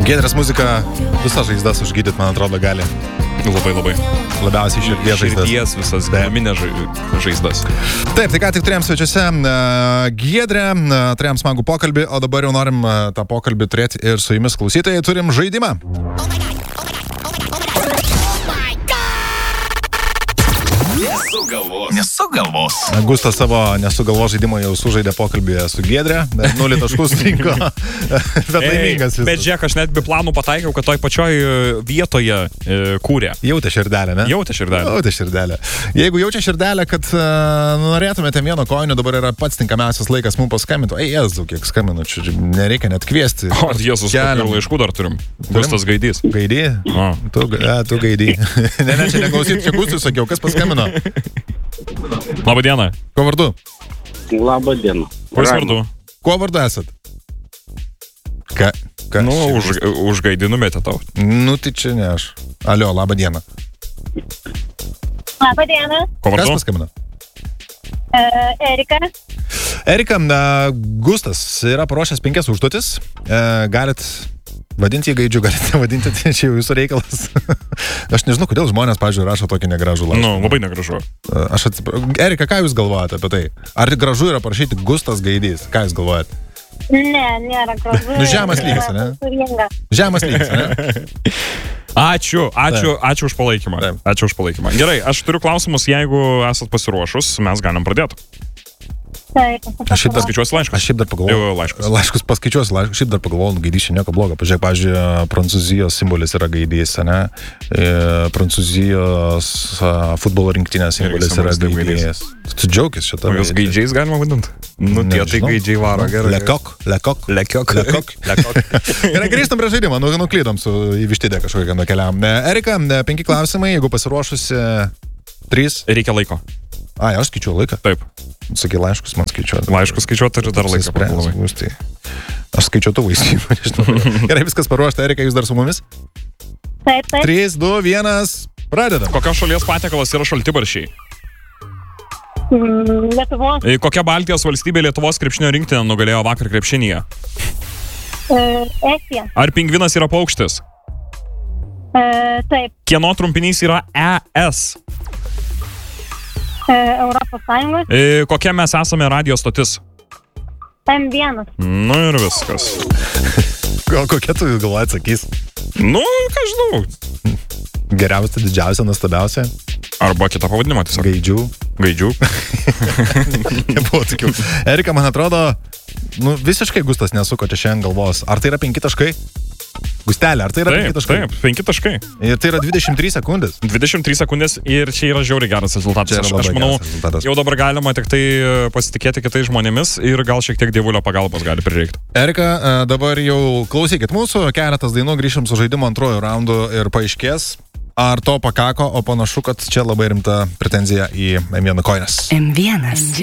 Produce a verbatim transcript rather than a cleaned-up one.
Giedrės muzika visas žaizdas užgydyt, man atrodo, gali. Labai, labai. Labiausiai širdies žaizdas. Širdies visas giluminės žaizdas. Taip, tai ką tik turėjom svečiuose uh, Giedrę, uh, turėjom smagų pokalbį, o dabar jau norim uh, tą pokalbį turėti ir su jumis klausytojai. Turim žaidimą. Nesugalvos. Nesugalvos. Gustas savo nesugalvos žaidimą jau sužaidė pokalbėje su Giedre, nulį taškus rinko, bet laimingas visas. Bet žiūrėk, aš net be planų pataikiau, kad toj pačioj vietoje e, kūrė. Jautė širdelę, ne? Jautė širdelę. Jautė širdelę. Jeigu jaučia širdelę, kad uh, norėtumėte vieno koinio, dabar yra pats tinkamiausias laikas mums paskambinti. Ei, Jezu, kiek skambinu, čia nereikia net kviesti. O, Jezus, kokių laiškų dar turim. Gustas Gaidys. Gaidį? O. Tu, a, tu Gaidį. ne, ne, čia neklausyt, čia Gustui sakiau, kas paskambino. Labą dieną. Kuo vardu? Labą dieną. Kuo vardu? Kuo vardu esat? Ką? Ką? Nu, už, už Gaidį numetė tau. Nu, tai čia ne aš. Alio, labą dieną. Labą dieną. Kuo vardu? Kas paskambino? Uh, Erika. Erika, uh, Gustas yra paruošęs penkias užduotis. Uh, galit vadinti jį Gaidžiu, galite vadinti, tai čia jau jūsų reikalas. Aš nežinau, kodėl žmonės, pavyzdžiui, rašo tokį negražų laišką. Nu, labai negražu. Uh, aš atsiprašau. Erika, ką jūs galvojate apie tai? Ar gražu yra parašyti Gustas Gaidys? Ką jūs galvojate? Ne, nėra gražu. Nu, žemas lygis, ne? Žemas lygis, ne? Ačiū, ačiū, Taip. ačiū už palaikymą. Taip. Ačiū už palaikymą. Gerai, aš turiu klausimus, jeigu esat pasiruošus, mes galim pradėti. Taip, aš šiaip dar skaičiuosi laiškus. Aš šiaip dar pagalvojau. Laiškus. Laiškus paskaičiuosi, laiškus. Šiaip dar pagalvojau, Gaidys čia nieko blogo. Pažiūrėk, pavyzdžiui, Prancūzijos simbolis yra Gaidys, ne? E, Prancūzijos futbolo rinktinės simbolis yra Gaidys. Tu džiaugis šitą. O jūs Gaidžiais galima vadinti? Nu, tie tai Gaidžiai varo, gerai. Lekok, lekok. Lekiok. Lekok. Lekok. Gerai, grįžtam prie žaidimą, nu, nuklydom su į vištidę kažkokią nukeliam. Erika, penki klausimai, jeigu pasiruošusi trys. Reikia laiko. Ai, aš skaičiuoju laiką. Taip. Sakai, laiškus man skaičiuoti. Laiškus skaičiuoti ir dar laiką papildomai. Tai aš skaičiuotu vaisybą. Gerai, viskas paruošta. Erika, jūs dar su mumis? Taip, taip. trys, du, vienas, pradedam. Kokios šalies patiekalas yra šaltibarščiai? Mm, Lietuvos. Kokia Baltijos valstybė Lietuvos krepšinio rinktinė nugalėjo vakar krepšinyje? Uh, Estija. Ar pingvinas yra paukštis? Uh, taip. Kieno trumpinys yra E S? Uh, Europos Sąjungos. E, kokia mes esame radio stotis? M vienas. Nu ir viskas. Gal kokia tu galvoji atsakys? Nu, ką žinau. Geriausia, didžiausia, nuostabiausia. Arba kitą pavadinimą tiesiog. Gaidžių. Gaidžių. Nebuvo tokių. Erika, man atrodo, nu, visiškai Gustas nesuko čia šiandien galvos. Ar tai yra penki taškai? Gustelė, ar tai yra taip, penki taškai? Taip, penki taškai. Ir tai yra dvidešimt trys sekundės. dvidešimt trys sekundės ir čia yra žiauriai geras rezultatas. Aš, aš manau, jau dabar galima tik tai pasitikėti kitais žmonėmis ir gal šiek tiek dievulio pagalbos gali prireikti. Erika, dabar jau klausykit mūsų, keletas dainų, grįšim su žaidimo antrojo raundu ir paaiškės, ar to pakako, o panašu, kad čia labai rimta pretenzija į M vienas koines. M vienas.